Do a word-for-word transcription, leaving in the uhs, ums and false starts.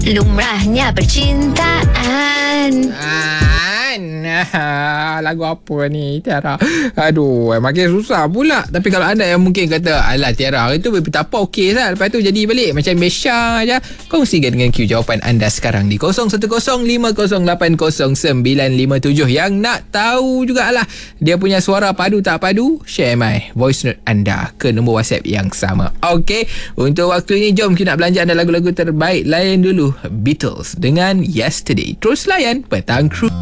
Lumrahnya percintaan. Ah, nah, lagu apa ni Tiara? Aduh, makin susah pula. Tapi kalau anda yang mungkin kata, alah Tiara, hari tu tak apa, okey lah. Lepas tu jadi balik macam Besha je. Kongsikan dengan Q jawapan anda sekarang di kosong satu kosong lima kosong lapan kosong sembilan lima tujuh. Yang nak tahu jugalah dia punya suara padu tak padu, share my voice note anda ke nombor WhatsApp yang sama. Okey, untuk waktu ini jom kita nak belanja anda lagu-lagu terbaik. Layan dulu Beatles dengan Yesterday. Terus layan Petang Crew.